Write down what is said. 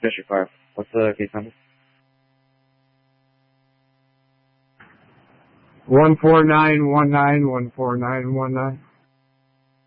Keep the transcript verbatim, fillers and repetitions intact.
District five. What's the case number? One four nine one nine one four nine one nine.